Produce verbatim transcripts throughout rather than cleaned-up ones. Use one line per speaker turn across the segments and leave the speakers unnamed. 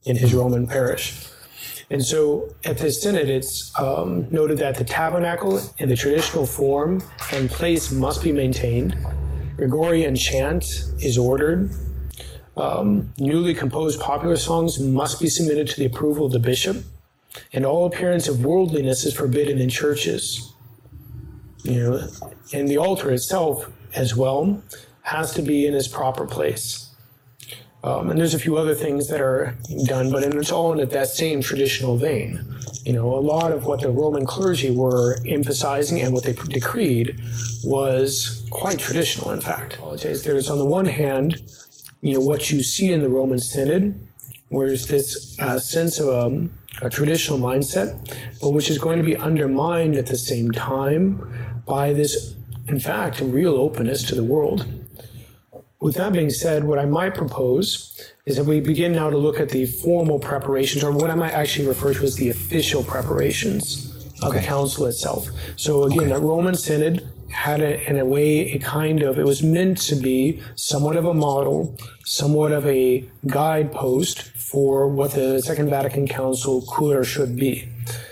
in his Roman parish. And so at this synod, it's um, noted that the tabernacle in the traditional form and place must be maintained. Gregorian chant is ordered. Um, newly composed popular songs must be submitted to the approval of the bishop. And all appearance of worldliness is forbidden in churches. You know, and the altar itself as well has to be in its proper place. Um, and there's a few other things that are done, but it's all in that same traditional vein. You know, a lot of what the Roman clergy were emphasizing and what they decreed was quite traditional, in fact. There's, on the one hand, you know, what you see in the Roman Synod, where there's this uh, sense of a, a traditional mindset, but which is going to be undermined at the same time by this, in fact, real openness to the world. With that being said, what I might propose is that we begin now to look at the formal preparations, or what I might actually refer to as the official preparations of okay. the council itself. So again, okay. the Roman Synod had, a, in a way, a kind of, it was meant to be somewhat of a model, somewhat of a guidepost for what the Second Vatican Council could or should be.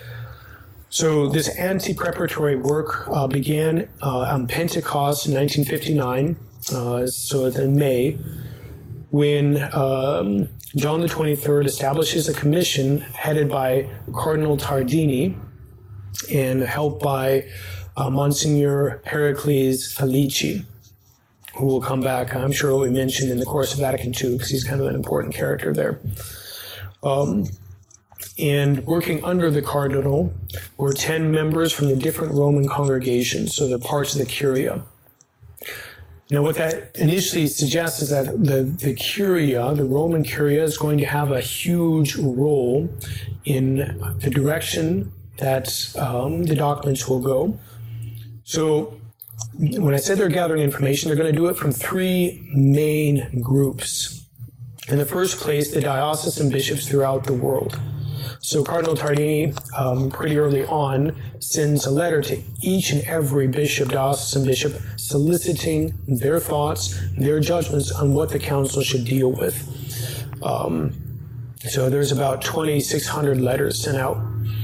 So this anti-preparatory work uh, began uh, on Pentecost in nineteen fifty-nine. Uh, so in May, when um, John the twenty-third establishes a commission headed by Cardinal Tardini and helped by uh, Monsignor Pericles Felici, who will come back, I'm sure will be mentioned in the course of Vatican Two, because he's kind of an important character there. Um, and working under the cardinal were ten members from the different Roman congregations, so the parts of the Curia. Now, what that initially suggests is that the, the Curia, the Roman Curia, is going to have a huge role in the direction that um, the documents will go. So when I said they're gathering information, they're going to do it from three main groups. In the first place, the diocesan bishops throughout the world. So Cardinal Tardini, um, pretty early on, sends a letter to each and every bishop, diocesan bishop, soliciting their thoughts, their judgments on what the council should deal with. Um, so there's about twenty-six hundred letters sent out.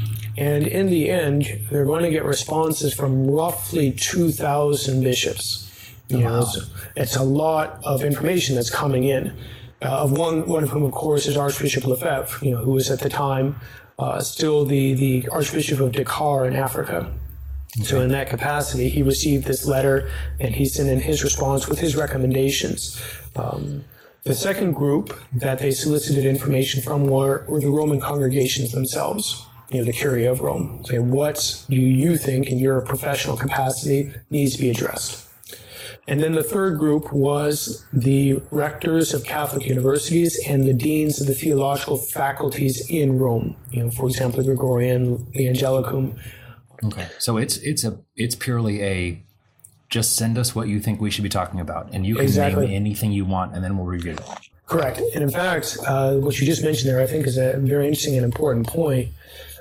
And in the end, they're going to get responses from roughly two thousand bishops. You know, it's, it's a lot of information that's coming in. Uh, of one, one of whom, of course, is Archbishop Lefebvre, you know, who was at the time uh, still the, the Archbishop of Dakar in Africa. Okay. So in that capacity, he received this letter, and he sent in his response with his recommendations. Um, the second group that they solicited information from were, were the Roman congregations themselves, you know, the Curia of Rome. So what do you think, in your professional capacity, needs to be addressed? And then the third group was the rectors of Catholic universities and the deans of the theological faculties in Rome. You know, for example, the Gregorian, the Angelicum.
Okay, so it's it's a it's purely a just send us what you think we should be talking about, and you can exactly. name anything you want, and then we'll review it.
Correct. And in fact, uh, what you just mentioned there, I think, is a very interesting and important point.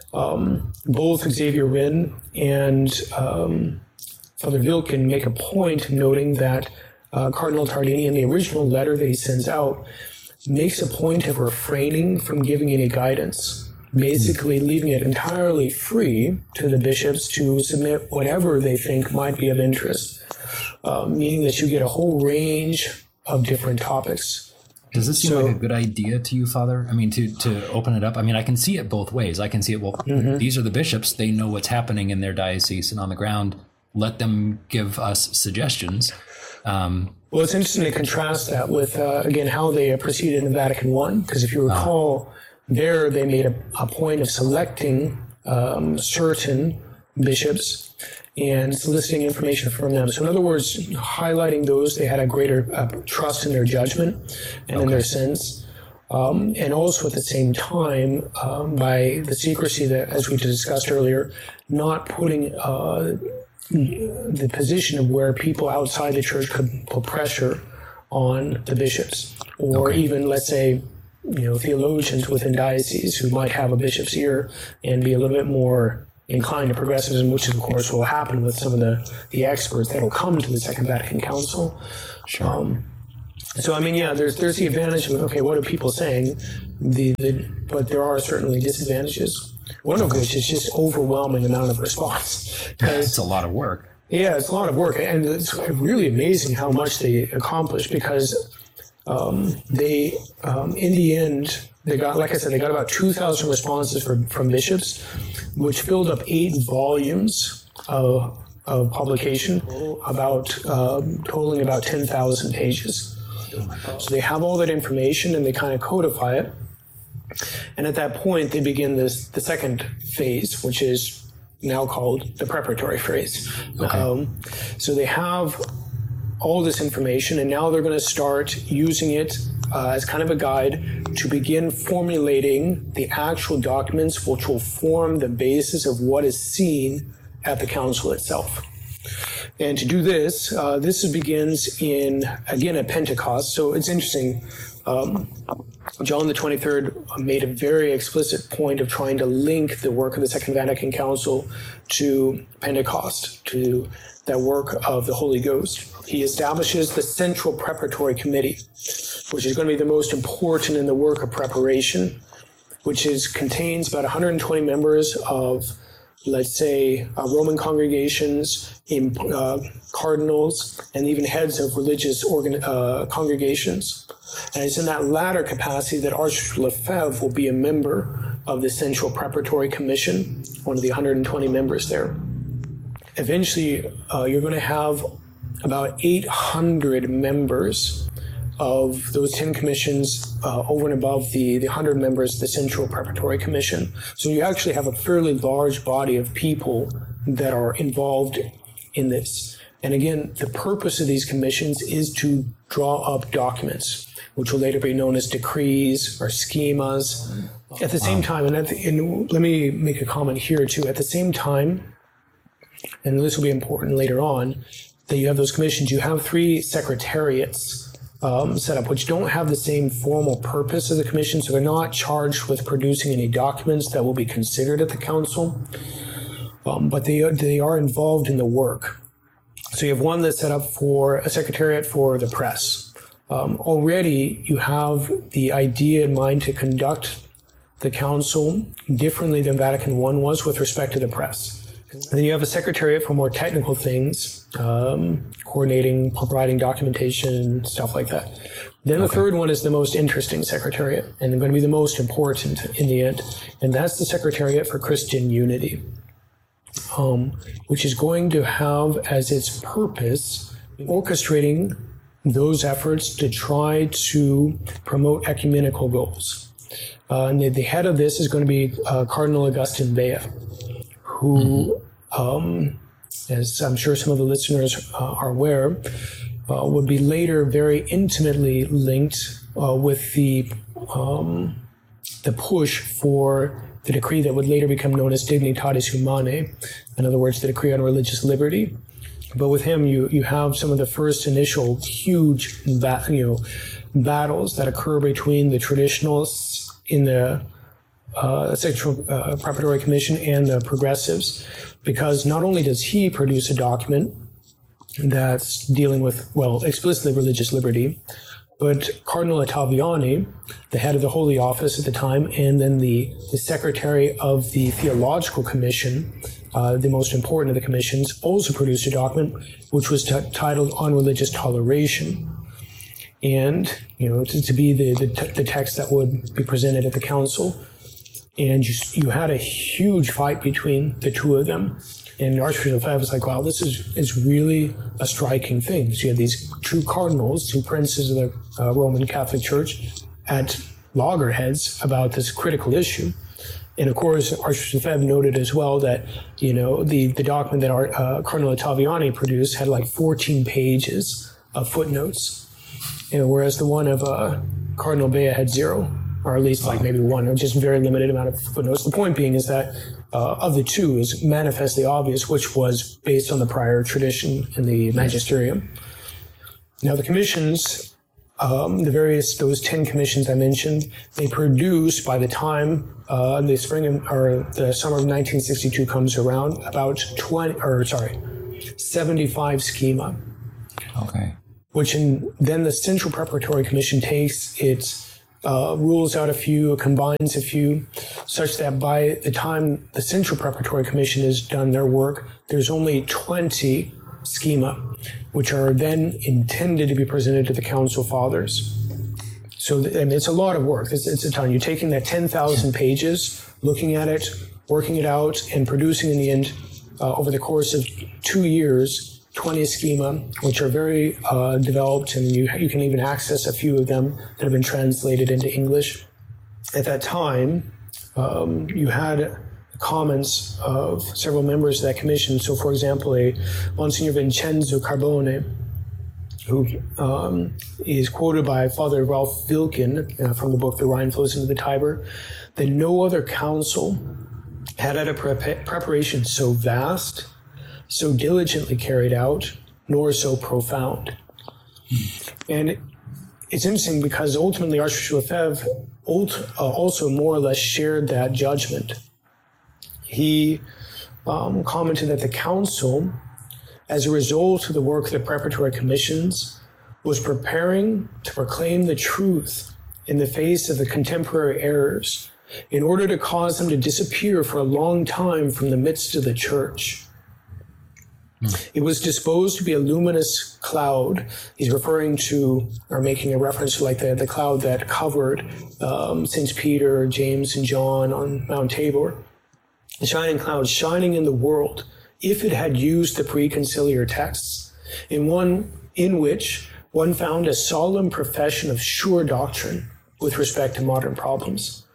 Um, both Xavier Wynne and um, Father Wilken make a point noting that uh, Cardinal Tardini, in the original letter that he sends out, makes a point of refraining from giving any guidance, basically leaving it entirely free to the bishops to submit whatever they think might be of interest, uh, meaning that you get a whole range of different topics.
Does this seem so, like a good idea to you, Father? I mean, to, to open it up? I mean, I can see it both ways. I can see it, well, mm-hmm. these are the bishops. They know what's happening in their diocese and on the ground. Let them give us suggestions. Um,
well, it's interesting to contrast that with, uh, again, how they proceeded in Vatican One, because if you recall, uh, there they made a, a point of selecting um, certain bishops and soliciting information from them. So in other words, highlighting those, they had a greater uh, trust in their judgment and okay. in their sense. Um, and also at the same time, um, by the secrecy that, as we discussed earlier, not putting uh, the position of where people outside the church could put pressure on the bishops, or okay. even, let's say, you know, theologians within dioceses who might have a bishop's ear and be a little bit more inclined to progressivism, which of course will happen with some of the, the experts that will come to the Second Vatican Council.
Sure.
Um, So I mean, yeah, there's there's the advantage of okay, what are people saying? The, the but there are certainly disadvantages. One of which is just overwhelming amount of response.
It's a lot of work.
Yeah, it's a lot of work, and it's really amazing how much they accomplish because um, they, um, in the end, they got, like I said, they got about two thousand responses from, from bishops, which filled up eight volumes of, of publication, about um, totaling about ten thousand pages. So they have all that information and they kind of codify it. And at that point, they begin this the second phase, which is now called the preparatory phase.
Okay.
Um, so they have all this information, and now they're going to start using it uh, as kind of a guide to begin formulating the actual documents which will form the basis of what is seen at the council itself. And to do this, uh, this begins in, again, at Pentecost. So it's interesting. Um, John the twenty-third made a very explicit point of trying to link the work of the Second Vatican Council to Pentecost, to that work of the Holy Ghost. He establishes the Central Preparatory Committee, which is going to be the most important in the work of preparation, which is contains about one hundred twenty members of, let's say, uh, Roman congregations, in, uh, cardinals, and even heads of religious organ, uh, congregations. And it's in that latter capacity that Archbishop Lefebvre will be a member of the Central Preparatory Commission, one of the one hundred twenty members there. Eventually, uh, you're going to have about eight hundred members of those ten commissions uh, over and above the, the one hundred members of the Central Preparatory Commission. So you actually have a fairly large body of people that are involved in this. And again, the purpose of these commissions is to draw up documents, which will later be known as decrees or schemas. At the same time, and, at the, and let me make a comment here too, at the same time, and this will be important later on, that you have those commissions, you have three secretariats um, set up, which don't have the same formal purpose as the commission, so they're not charged with producing any documents that will be considered at the council, um, but they, they are involved in the work. So you have one that's set up for a secretariat for the press. Um, already you have the idea in mind to conduct the council differently than Vatican I was with respect to the press. And then you have a secretariat for more technical things, um, coordinating, providing documentation, stuff like that. Then the okay. third one is the most interesting secretariat, and going to be the most important in the end, and that's the Secretariat for Christian Unity, um, which is going to have as its purpose orchestrating those efforts to try to promote ecumenical goals. Uh, and the, the head of this is going to be uh, Cardinal Augustin Bea, who, mm-hmm. um, as I'm sure some of the listeners uh, are aware, uh, would be later very intimately linked uh, with the um, the push for the decree that would later become known as Dignitatis Humanae, in other words, the decree on religious liberty. But with him, you you have some of the first initial huge ba- you know battles that occur between the traditionalists in the uh, Central uh, Preparatory Commission and the progressives, because not only does he produce a document that's dealing with, well, explicitly religious liberty, but Cardinal Ottaviani, the head of the Holy Office at the time, and then the, the secretary of the Theological Commission, uh, the most important of the commissions, also produced a document which was t- titled On Religious Toleration. And, you know, to, to be the, the, t- the text that would be presented at the council. And you, you had a huge fight between the two of them. And Archbishop Lefebvre was like, wow, this is, is really a striking thing. So you had these two cardinals, two princes of the uh, Roman Catholic Church at loggerheads about this critical issue. And of course, Archbishop Lefebvre noted as well that, you know, the, the document that our, uh, Cardinal Ottaviani produced had like fourteen pages of footnotes, you know, whereas the one of uh, Cardinal Bea had zero, or at least like maybe one, or just a very limited amount of footnotes. The point being is that uh, of the two is manifestly obvious, which was based on the prior tradition in the magisterium. Now the commissions, um, the various, those ten commissions I mentioned, they produce by the time uh, the spring or the summer of nineteen sixty-two comes around about twenty, or sorry, seventy-five schema.
Okay.
which in, then the Central Preparatory Commission takes its Uh, rules out a few, combines a few, such that by the time the Central Preparatory Commission has done their work, there's only twenty schema, which are then intended to be presented to the Council Fathers. So I mean, it's a lot of work. It's, it's a ton. You're taking that ten thousand pages, looking at it, working it out, and producing in the end, uh, over the course of two years, twenty schema, which are very uh, developed, and you you can even access a few of them that have been translated into English. At that time, um, you had comments of several members of that commission. So, for example, a Monsignor Vincenzo Carbone, who um, is quoted by Father Ralph Vilken uh, from the book The Rhine Flows into the Tiber, that no other council had had a pre- preparation so vast, so diligently carried out, nor so profound. And it's interesting because ultimately Archbishop Lefebvre also more or less shared that judgment. He um, commented that the council, as a result of the work of the preparatory commissions, was preparing to proclaim the truth in the face of the contemporary errors in order to cause them to disappear for a long time from the midst of the church. It was disposed to be a luminous cloud. He's referring to, or making a reference to like the, the cloud that covered um, Saints Peter, James, and John on Mount Tabor. The shining cloud shining in the world, if it had used the pre-conciliar texts, in one in which one found a solemn profession of sure doctrine with respect to modern problems.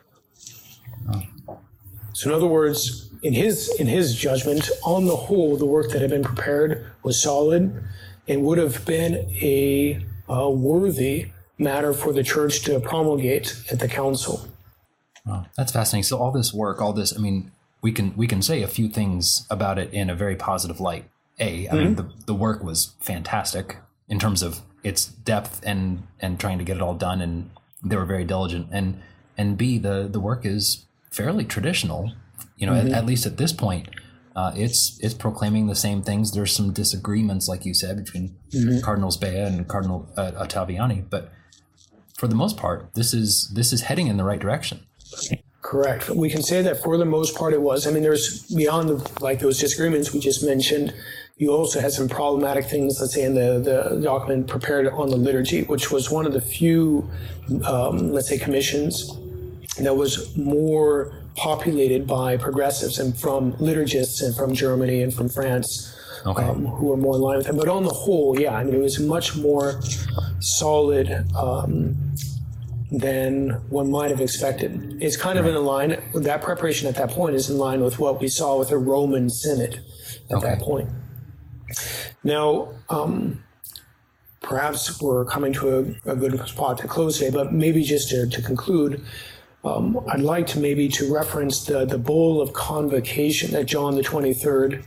So in other words, In his in his judgment, on the whole, the work that had been prepared was solid and would have been a uh, worthy matter for the church to promulgate at the council.
Wow, that's fascinating. So all this work, all this, I mean, we can we can say a few things about it in a very positive light. A, I mm-hmm. mean, the, the work was fantastic in terms of its depth and and trying to get it all done, and they were very diligent. And and B, the the work is fairly traditional. You know, mm-hmm. at, at least at this point, uh, it's it's proclaiming the same things. There's some disagreements, like you said, between mm-hmm. Cardinals Bea and Cardinal uh, Ottaviani, but for the most part, this is this is heading in the right direction.
Correct. We can say that for the most part it was. I mean, there's beyond the, like those disagreements we just mentioned. You also had some problematic things, let's say, in the, the document prepared on the liturgy, which was one of the few, um, let's say, commissions that was more populated by progressives and from liturgists and from Germany and from France, okay. um, who were more in line with them. But on the whole, yeah, I mean, it was much more solid um, than one might have expected. It's kind of in line, that preparation at that point is in line with what we saw with the Roman Synod at okay. that point. Now, um, perhaps we're coming to a, a good spot to close today, but maybe just to, to conclude, Um, I'd like to maybe to reference the, the bull of convocation that John the twenty-third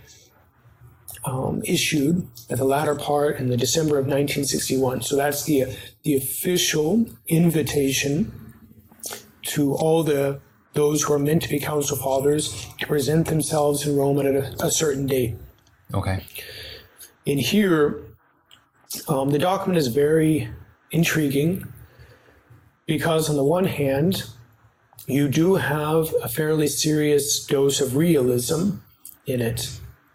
um, issued at the latter part in the December of nineteen sixty-one. So that's the the official invitation to all the those who are meant to be council fathers to present themselves in Rome at a, a certain date.
Okay.
In here, um, the document is very intriguing because on the one hand, you do have a fairly serious dose of realism in it,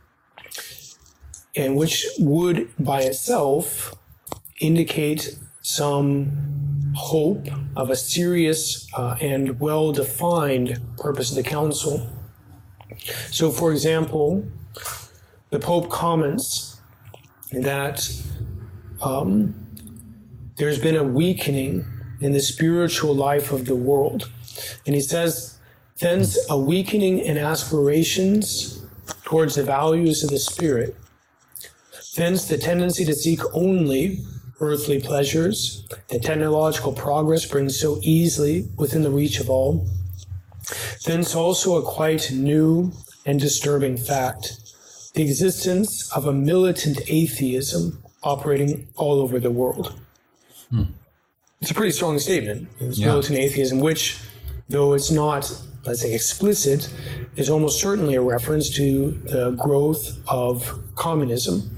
and which would by itself indicate some hope of a serious uh, and well-defined purpose of the council. So, for example, the Pope comments that um, there's been a weakening in the spiritual life of the world. And he says, thence a weakening in aspirations towards the values of the spirit. Thence the tendency to seek only earthly pleasures that technological progress brings so easily within the reach of all. Thence also a quite new and disturbing fact, the existence of a militant atheism operating all over the world. Hmm. It's a pretty strong statement. It's yeah. militant atheism, which, though it's not, let's say, explicit, is almost certainly a reference to the growth of communism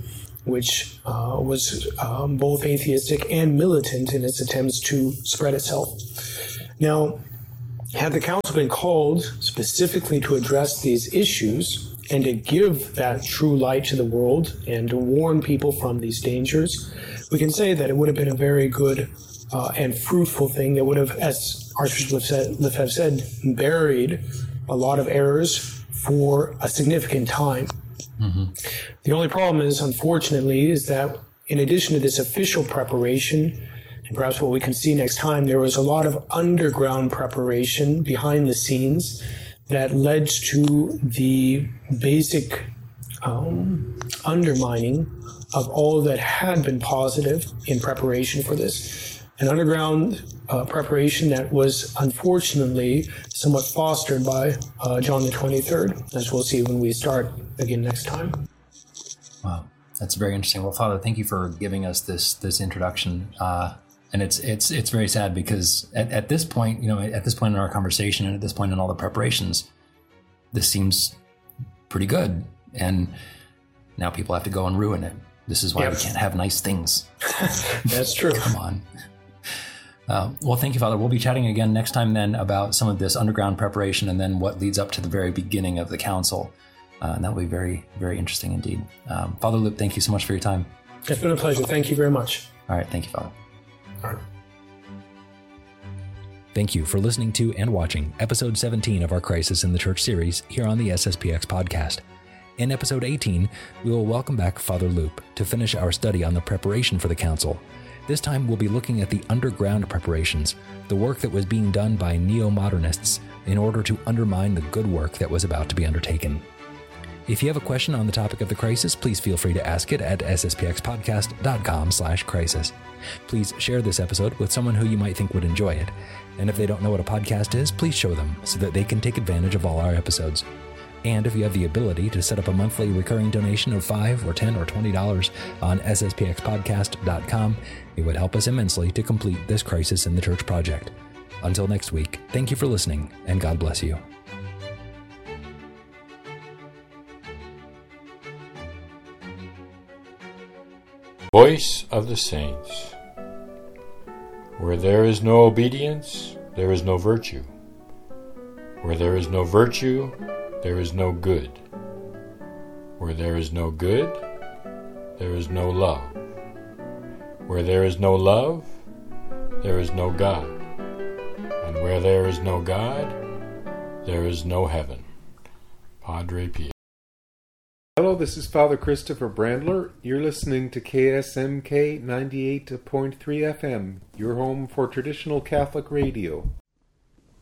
which uh, was um, both atheistic and militant in its attempts to spread itself. Now, had the council been called specifically to address these issues and to give that true light to the world and to warn people from these dangers, we can say that it would have been a very good uh, and fruitful thing that would have, as Archbishop Lefebvre said, buried a lot of errors for a significant time. Mm-hmm. The only problem is, unfortunately, is that in addition to this official preparation, and perhaps what we can see next time, there was a lot of underground preparation behind the scenes that led to the basic um, undermining of all that had been positive in preparation for this. An underground uh, preparation that was unfortunately somewhat fostered by uh, John the twenty-third, as we'll see when we start again next time.
Wow, that's very interesting. Well, Father, thank you for giving us this this introduction. Uh, and it's it's it's very sad because at, at this point, you know, at this point in our conversation and at this point in all the preparations, this seems pretty good. And now people have to go and ruin it. This is why yep. we can't have nice things.
That's true.
Come on. Uh, well, thank you, Father. We'll be chatting again next time then about some of this underground preparation and then what leads up to the very beginning of the council. Uh, and that will be very, very interesting indeed. Um, Father Loup, thank you so much for your time.
It's been a pleasure. Thank you very much.
All right. Thank you, Father.
All right.
Thank you for listening to and watching episode seventeen of our Crisis in the Church series here on the S S P X podcast. In episode eighteen, we will welcome back Father Loup to finish our study on the preparation for the council. This time we'll be looking at the underground preparations, the work that was being done by neo-modernists in order to undermine the good work that was about to be undertaken. If you have a question on the topic of the crisis, please feel free to ask it at s s p x podcast dot com slash crisis. Please share this episode with someone who you might think would enjoy it. And if they don't know what a podcast is, please show them so that they can take advantage of all our episodes. And if you have the ability to set up a monthly recurring donation of five dollars or ten dollars or twenty dollars on s s p x podcast dot com, it would help us immensely to complete this Crisis in the Church project. Until next week, thank you for listening, and God bless you.
Voice of the Saints. Where there is no obedience, there is no virtue. Where there is no virtue, there is no good. Where there is no good, there is no love. Where there is no love, there is no God. And where there is no God, there is no heaven. Padre Pio.
Hello, this is Father Christopher Brandler. You're listening to K S M K ninety-eight point three F M, your home for traditional Catholic radio.